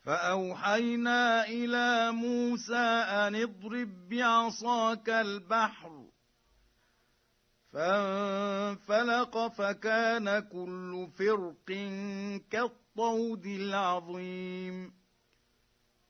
فأوحينا إلى موسى أن اضرب بعصاك البحر، فانفلق فكان كل فرق كالطود العظيم.